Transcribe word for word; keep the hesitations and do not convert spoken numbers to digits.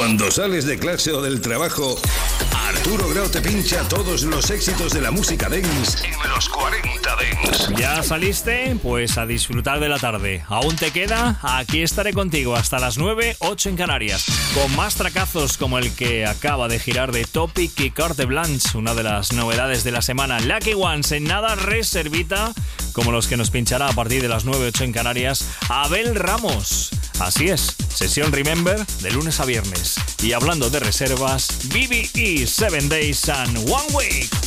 Cuando sales de clase o del trabajo, Arturo Grau te pincha todos los éxitos de la música dance en los cuarenta Dance. ¿Ya saliste? Pues a disfrutar de la tarde. ¿Aún te queda? Aquí estaré contigo hasta las nueve, ocho en Canarias, con más tracazos como el que acaba de girar de Topic y Carte Blanche, una de las novedades de la semana. Lucky Ones, en nada reservita, como los que nos pinchará a partir de las nueve, ocho en Canarias, Abel Ramos. Así es, sesión Remember de lunes a viernes. Y hablando de reservas, B B E Seven Days and One Week.